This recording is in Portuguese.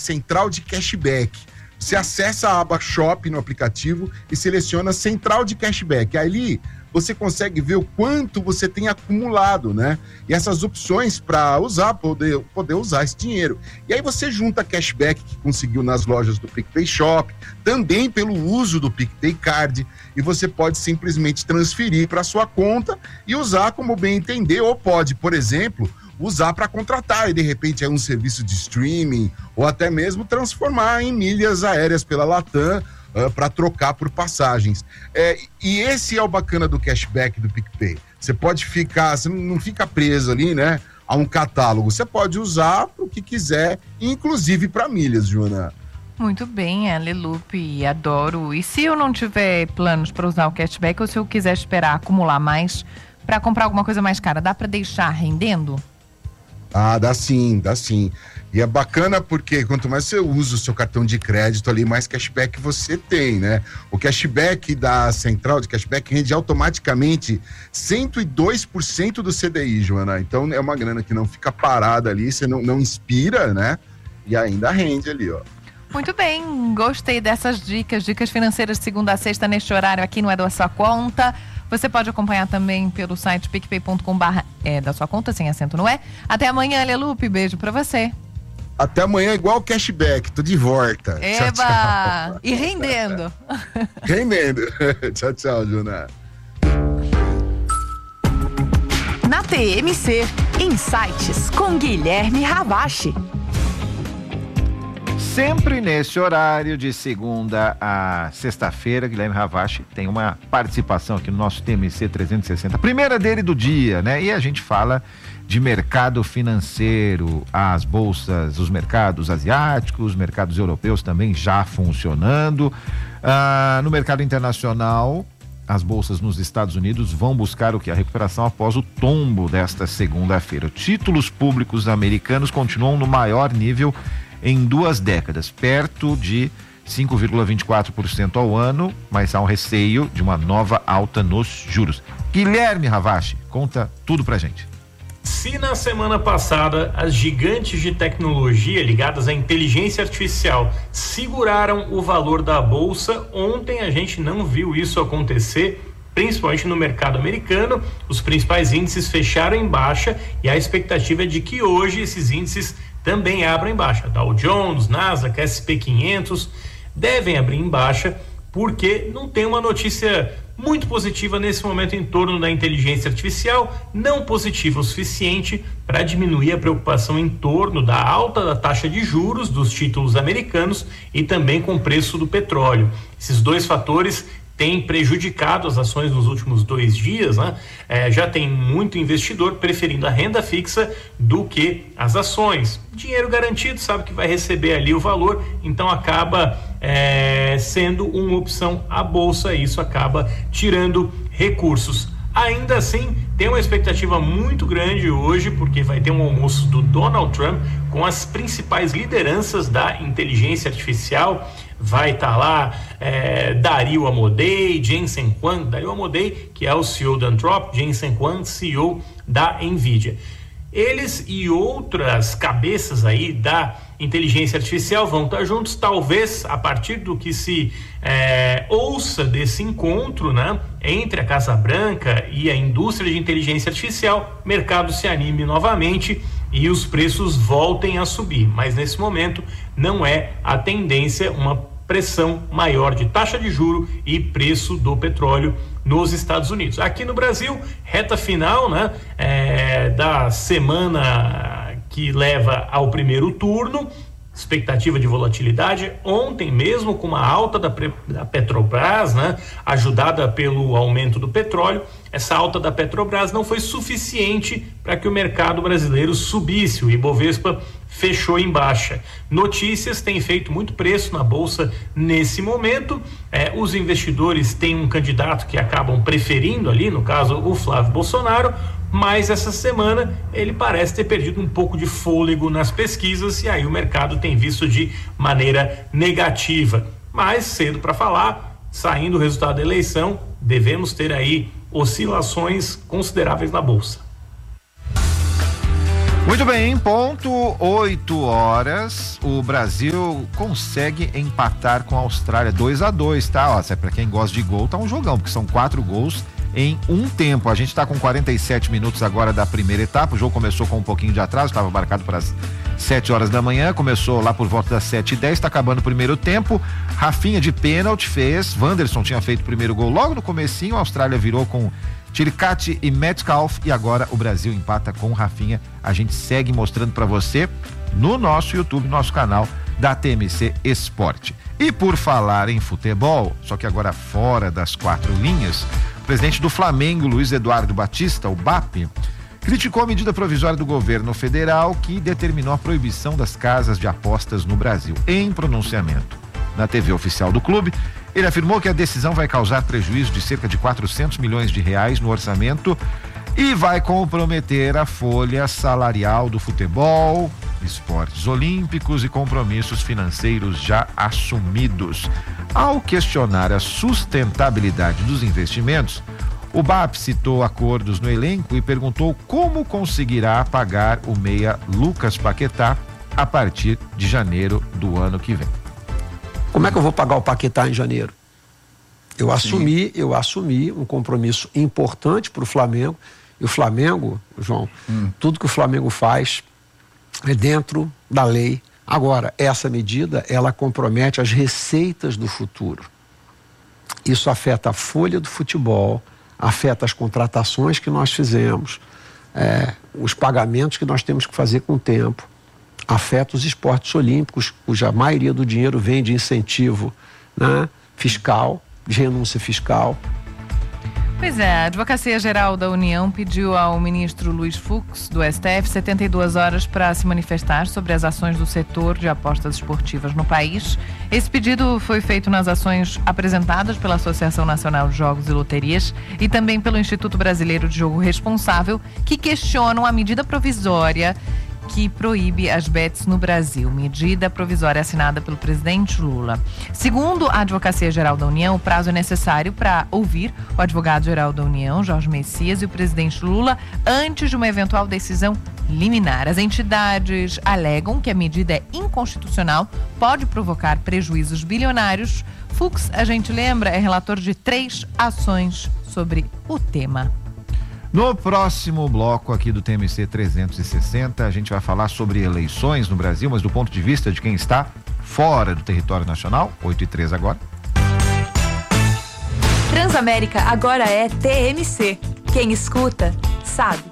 central de cashback. Você acessa a aba Shop no aplicativo e seleciona Central de Cashback. Ali você consegue ver o quanto você tem acumulado, né? E essas opções para poder usar esse dinheiro. E aí você junta cashback que conseguiu nas lojas do PicPay Shop, também pelo uso do PicPay Card, e você pode simplesmente transferir para sua conta e usar como bem entender, ou pode, por exemplo, usar para contratar e de repente é um serviço de streaming ou até mesmo transformar em milhas aéreas pela Latam para trocar por passagens. E esse é o bacana do cashback do PicPay. Você pode ficar, você não fica preso ali, né, a um catálogo. Você pode usar para o que quiser, inclusive para milhas, Joana. Muito bem, Alelupe, adoro. E se eu não tiver planos para usar o cashback ou se eu quiser esperar acumular mais para comprar alguma coisa mais cara, dá para deixar rendendo? Ah, dá sim. E é bacana porque quanto mais você usa o seu cartão de crédito ali, mais cashback você tem, né? O cashback da central de cashback rende automaticamente 102% do CDI, Joana. Então é uma grana que não fica parada ali, você não inspira, né? E ainda rende ali, ó. Muito bem, gostei dessas dicas financeiras de segunda a sexta neste horário aqui no É da Sua Conta. Você pode acompanhar também pelo site picpay.com/, da sua conta, sem acento no é. Até amanhã, Alelupe, beijo pra você. Até amanhã, igual cashback, tô de volta. Eba! Tchau. E rendendo. Rendendo. Tchau, Juna. Na TMC, Insights com Guilherme Ravache. Sempre nesse horário, de segunda a sexta-feira, Guilherme Ravache tem uma participação aqui no nosso TMC 360. Primeira dele do dia, né? E a gente fala de mercado financeiro, as bolsas, os mercados asiáticos, os mercados europeus também já funcionando. No mercado internacional, as bolsas nos Estados Unidos vão buscar o que? A recuperação após o tombo desta segunda-feira. Títulos públicos americanos continuam no maior nível em 2 décadas, perto de 5,24% ao ano, mas há um receio de uma nova alta nos juros. Guilherme Ravache, conta tudo pra gente. Se na semana passada as gigantes de tecnologia ligadas à inteligência artificial seguraram o valor da bolsa, ontem a gente não viu isso acontecer, principalmente no mercado americano. Os principais índices fecharam em baixa e a expectativa é de que hoje esses índices também abram em baixa. Dow Jones, Nasdaq, S&P 500 devem abrir em baixa porque não tem uma notícia muito positiva nesse momento em torno da inteligência artificial, não positiva o suficiente para diminuir a preocupação em torno da alta da taxa de juros dos títulos americanos e também com o preço do petróleo. Esses dois fatores têm prejudicado as ações nos últimos 2 dias, né? Já tem muito investidor preferindo a renda fixa do que as ações. Dinheiro garantido, sabe que vai receber ali o valor, então acaba sendo uma opção a bolsa, e isso acaba tirando recursos. Ainda assim, tem uma expectativa muito grande hoje, porque vai ter um almoço do Donald Trump com as principais lideranças da inteligência artificial. Vai estar lá Dario Amodei, Jensen Huang. Dario Amodei, que é o CEO da Anthropic, Jensen Huang, CEO da NVIDIA. Eles e outras cabeças aí da inteligência artificial vão estar juntos, talvez a partir do que se ouça desse encontro, né, entre a Casa Branca e a indústria de inteligência artificial, o mercado se anime novamente e os preços voltem a subir, mas nesse momento não é a tendência uma pressão maior de taxa de juro e preço do petróleo nos Estados Unidos. Aqui no Brasil, reta final, né, da semana que leva ao primeiro turno, expectativa de volatilidade. Ontem mesmo, com uma alta da Petrobras, né, ajudada pelo aumento do petróleo, essa alta da Petrobras não foi suficiente para que o mercado brasileiro subisse. O Ibovespa fechou em baixa. Notícias têm feito muito preço na bolsa nesse momento. Os investidores têm um candidato que acabam preferindo ali, no caso o Flávio Bolsonaro, mas essa semana ele parece ter perdido um pouco de fôlego nas pesquisas e aí o mercado tem visto de maneira negativa. Mas cedo para falar, saindo o resultado da eleição, devemos ter aí oscilações consideráveis na bolsa. Muito bem, em ponto 8 horas, o Brasil consegue empatar com a Austrália 2-2, tá? Ó, pra quem gosta de gol, tá um jogão, porque são 4 gols em um tempo. A gente tá com 47 minutos agora da primeira etapa, o jogo começou com um pouquinho de atraso, estava marcado para as 7 horas da manhã, começou lá por volta das 7h10, tá acabando o primeiro tempo. Rafinha de pênalti fez, Wanderson tinha feito o primeiro gol logo no comecinho, a Austrália virou com Tiricati e Metcalf e agora o Brasil empata com o Rafinha. A gente segue mostrando para você no nosso YouTube, nosso canal da TMC Esporte. E por falar em futebol, só que agora fora das 4 linhas, o presidente do Flamengo, Luiz Eduardo Batista, o BAP, criticou a medida provisória do governo federal que determinou a proibição das casas de apostas no Brasil. Em pronunciamento na TV oficial do clube, ele afirmou que a decisão vai causar prejuízo de cerca de 400 milhões de reais no orçamento e vai comprometer a folha salarial do futebol, esportes olímpicos e compromissos financeiros já assumidos. Ao questionar a sustentabilidade dos investimentos, o BAP citou acordos no elenco e perguntou como conseguirá pagar o meia Lucas Paquetá a partir de janeiro do ano que vem. Como é que eu vou pagar o Paquetá em janeiro? Eu assumi um compromisso importante para o Flamengo. E o Flamengo, João, tudo que o Flamengo faz é dentro da lei. Agora, essa medida, ela compromete as receitas do futuro. Isso afeta a folha do futebol, afeta as contratações que nós fizemos, os pagamentos que nós temos que fazer com o tempo, afeta os esportes olímpicos, cuja maioria do dinheiro vem de incentivo, né, fiscal, de renúncia fiscal. Pois é, a Advocacia Geral da União pediu ao ministro Luiz Fux, do STF, 72 horas para se manifestar sobre as ações do setor de apostas esportivas no país. Esse pedido foi feito nas ações apresentadas pela Associação Nacional de Jogos e Loterias e também pelo Instituto Brasileiro de Jogo Responsável, que questionam a medida provisória que proíbe as bets no Brasil, medida provisória assinada pelo presidente Lula. Segundo a Advocacia Geral da União, o prazo é necessário para ouvir o advogado-geral da União, Jorge Messias, e o presidente Lula antes de uma eventual decisão liminar. As entidades alegam que a medida é inconstitucional, pode provocar prejuízos bilionários. Fux, a gente lembra, é relator de 3 ações sobre o tema. No próximo bloco aqui do TMC 360, a gente vai falar sobre eleições no Brasil, mas do ponto de vista de quem está fora do território nacional. 8h03 agora. Transamérica agora é TMC. Quem escuta, sabe.